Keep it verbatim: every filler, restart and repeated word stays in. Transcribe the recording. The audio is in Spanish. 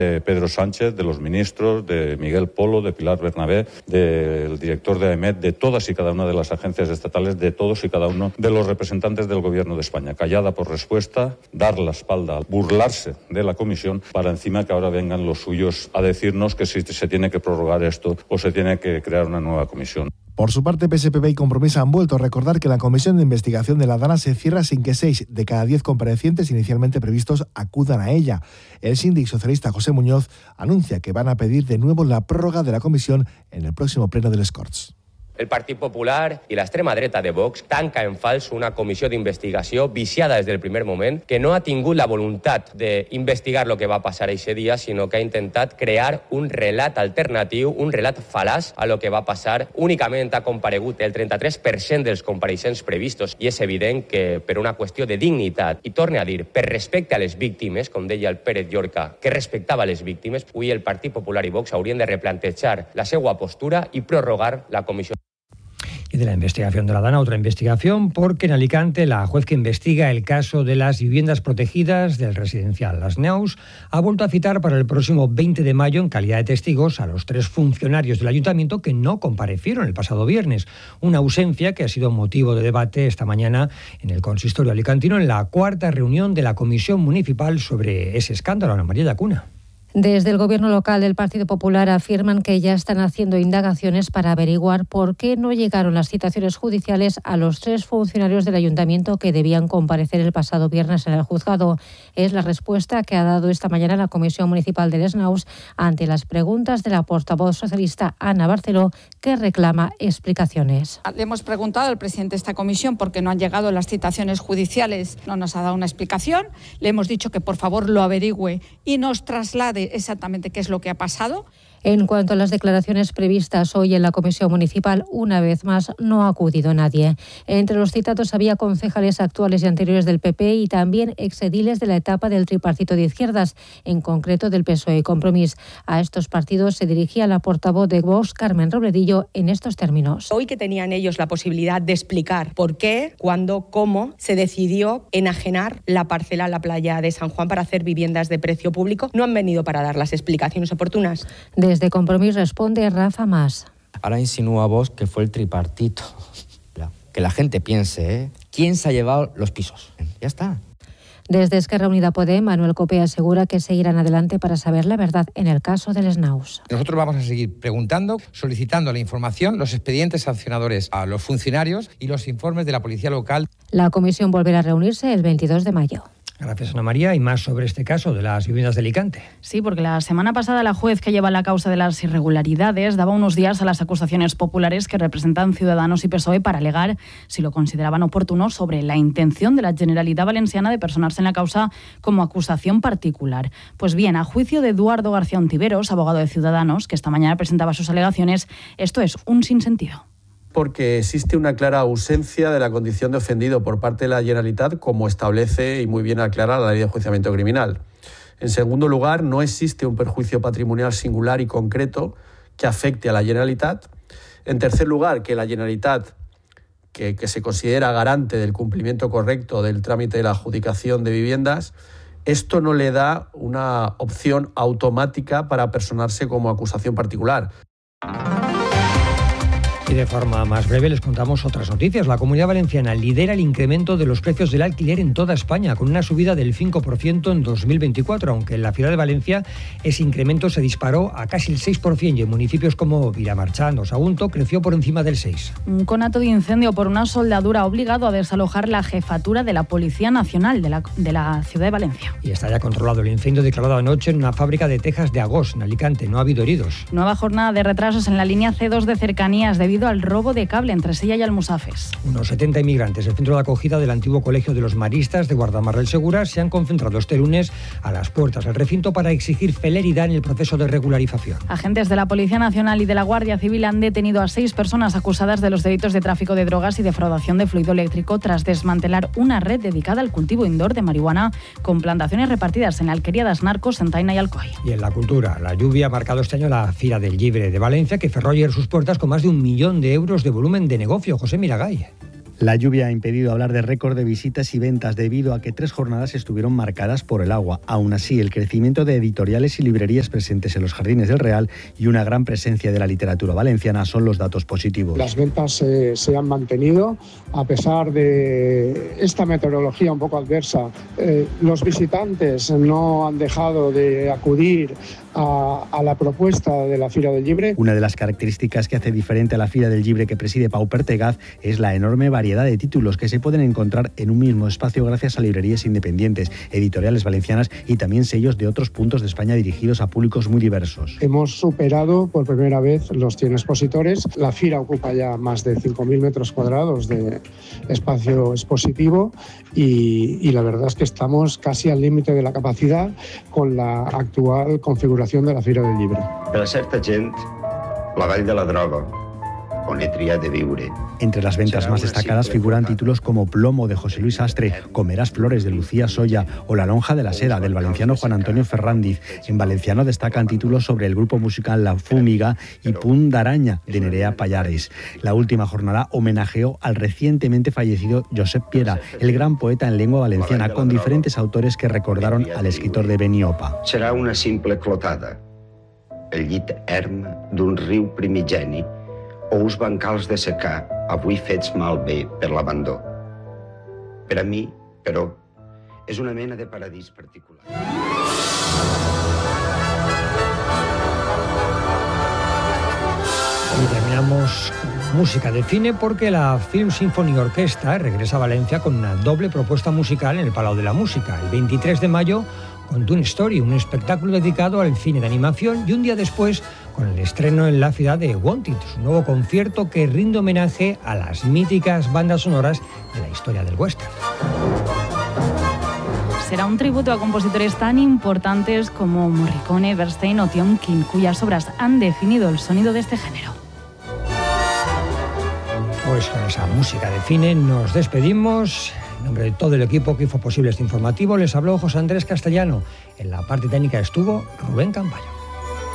de Pedro Sánchez, de los ministros, de Miguel Polo, de Pilar Bernabé, del director de A E M E T, de todas y cada una de las agencias estatales, de todos y cada uno de los representantes del Gobierno de España. Callada por respuesta, dar la espalda, burlarse de la comisión para encima que ahora vengan los suyos a decirnos que si se tiene que prorrogar esto o se tiene que crear una nueva comisión. Por su parte, P S P B y Compromís han vuelto a recordar que la comisión de investigación de la DANA se cierra sin que seis de cada diez comparecientes inicialmente previstos acudan a ella. El síndic socialista José Muñoz anuncia que van a pedir de nuevo la prórroga de la comisión en el próximo pleno de les Corts. El Partit Popular i l'extrema dreta de Vox tanca en fals una comissió d'investigació viciada des del primer moment, que no ha tingut la voluntat d'investigar el que va passar aquest dia, sinó que ha intentat crear un relat alternatiu, un relat fal·laç a lo que va passar. Únicament ha comparegut el trenta-tres per cent dels compareixents previstos i és evident que per una qüestió de dignitat, i torne a dir, per respecte a les víctimes, com deia el Pérez Llorca, que respectava les víctimes, avui el Partit Popular i Vox haurien de replantejar la seva postura i prorrogar la comissió. Y de la investigación de la DANA, otra investigación, porque en Alicante la juez que investiga el caso de las viviendas protegidas del residencial Las Neus ha vuelto a citar para el próximo veinte de mayo en calidad de testigos a los tres funcionarios del ayuntamiento que no comparecieron el pasado viernes. Una ausencia que ha sido motivo de debate esta mañana en el consistorio alicantino en la cuarta reunión de la Comisión Municipal sobre ese escándalo. Ana María Llacuna. Desde el Gobierno local del Partido Popular afirman que ya están haciendo indagaciones para averiguar por qué no llegaron las citaciones judiciales a los tres funcionarios del ayuntamiento que debían comparecer el pasado viernes en el juzgado. Es la respuesta que ha dado esta mañana la Comisión Municipal de Les Neus ante las preguntas de la portavoz socialista Ana Barceló, que reclama explicaciones. Le hemos preguntado al presidente de esta comisión por qué no han llegado las citaciones judiciales. No nos ha dado una explicación. Le hemos dicho que por favor lo averigüe y nos traslade exactamente qué es lo que ha pasado. En cuanto a las declaraciones previstas hoy en la Comisión Municipal, una vez más no ha acudido nadie. Entre los citados había concejales actuales y anteriores del P P y también exediles de la etapa del tripartito de izquierdas, en concreto del P S O E y Compromís. A estos partidos se dirigía la portavoz de Vox, Carmen Robledillo, en estos términos. Hoy que tenían ellos la posibilidad de explicar por qué, cuándo, cómo se decidió enajenar la parcela a la playa de San Juan para hacer viviendas de precio público, no han venido para dar las explicaciones oportunas. De Desde Compromís responde Rafa Mas. Ahora insinúa vos que fue el tripartito. Que la gente piense, ¿eh? ¿Quién se ha llevado los pisos? Ya está. Desde Esquerra Unida Podem, Manuel Copé asegura que seguirán adelante para saber la verdad en el caso de Les Neus. Nosotros vamos a seguir preguntando, solicitando la información, los expedientes sancionadores a los funcionarios y los informes de la policía local. La comisión volverá a reunirse el veintidós de mayo. Gracias, Ana María. Y más sobre este caso de las viviendas de Alicante. Sí, porque la semana pasada la juez que lleva la causa de las irregularidades daba unos días a las acusaciones populares que representan Ciudadanos y P S O E para alegar, si lo consideraban oportuno, sobre la intención de la Generalitat Valenciana de personarse en la causa como acusación particular. Pues bien, a juicio de Eduardo García Ontiveros, abogado de Ciudadanos, que esta mañana presentaba sus alegaciones, esto es un sinsentido. Porque existe una clara ausencia de la condición de ofendido por parte de la Generalitat, como establece y muy bien aclara la Ley de Enjuiciamiento Criminal. En segundo lugar, no existe un perjuicio patrimonial singular y concreto que afecte a la Generalitat. En tercer lugar, que la Generalitat, que, que se considera garante del cumplimiento correcto del trámite de la adjudicación de viviendas, esto no le da una opción automática para personarse como acusación particular. Y de forma más breve les contamos otras noticias. La Comunidad Valenciana lidera el incremento de los precios del alquiler en toda España, con una subida del cinco por ciento en dos mil veinticuatro, aunque en la ciudad de Valencia ese incremento se disparó a casi el seis por ciento y en municipios como Vilamarchán o Sagunto creció por encima del seis por ciento. Un conato de incendio por una soldadura ha obligado a desalojar la jefatura de la Policía Nacional de la, de la ciudad de Valencia. Y está ya controlado el incendio declarado anoche en una fábrica de tejas de Agós, en Alicante. No ha habido heridos. Nueva jornada de retrasos en la línea C dos de cercanías debido al robo de cable entre Sella y Almusafes. Unos setenta inmigrantes del centro de acogida del antiguo Colegio de los Maristas de Guardamar del Segura se han concentrado este lunes a las puertas del recinto para exigir celeridad en el proceso de regularización. Agentes de la Policía Nacional y de la Guardia Civil han detenido a seis personas acusadas de los delitos de tráfico de drogas y defraudación de fluido eléctrico tras desmantelar una red dedicada al cultivo indoor de marihuana con plantaciones repartidas en Alquería das Narcos, Sentaina y Alcoy. Y en la cultura, la lluvia ha marcado este año la Fira del Llibre de Valencia, que cerró ayer sus puertas con más de un millón de euros de volumen de negocio. José Miragay. La lluvia ha impedido hablar de récord de visitas y ventas debido a que tres jornadas estuvieron marcadas por el agua. Aún así, el crecimiento de editoriales y librerías presentes en los Jardines del Real y una gran presencia de la literatura valenciana son los datos positivos. Las ventas eh, se han mantenido a pesar de esta meteorología un poco adversa. Eh, los visitantes no han dejado de acudir a, a la propuesta de la Fira del Llibre. Una de las características que hace diferente a la Fira del Llibre que preside Pau Pertegaz es la enorme variedad de títulos que se pueden encontrar en un mismo espacio gracias a librerías independientes, editoriales valencianas y también sellos de otros puntos de España dirigidos a públicos muy diversos. Hemos superado por primera vez los cien expositores. La Fira ocupa ya más de cinco mil metros cuadrados de espacio expositivo y, y la verdad es que estamos casi al límite de la capacidad con la actual configuración de la Fira del Llibre. Per a certa gent, la Vall de la Droga, on he triat de viure. Entre las ventas más destacadas figuran títulos como Plomo de José Luis Astre, Comerás Flores de Lucía Soya o La Lonja de la Seda del valenciano Juan Antonio Ferrandiz. En valenciano destacan títulos sobre el grupo musical La Fúmiga y Punt d'Araña de Nerea Pallares. La última jornada homenajeó al recientemente fallecido Josep Piera, el gran poeta en lengua valenciana, con diferentes autores que recordaron al escritor de Beniopa. Serà una simple clotada, el llit erm d'un riu primigeni o uns bancals de secà, avui fets malbé per l'abandó. Per a mi, però, és una mena de paradís particular. Y terminamos música de cine porque la Film Symphony Orchestra regresa a Valencia con una doble propuesta musical en el Palau de la Música. El veintitrés de mayo con Toon Story, un espectáculo dedicado al cine de animación, y un día después con el estreno en la ciudad de Wanted, su nuevo concierto que rinde homenaje a las míticas bandas sonoras de la historia del western. Será un tributo a compositores tan importantes como Morricone, Bernstein o Tionkin, cuyas obras han definido el sonido de este género. Pues con esa música de cine nos despedimos. En nombre de todo el equipo que hizo posible este informativo, les habló José Andrés Castellano. En la parte técnica estuvo Rubén Campayo.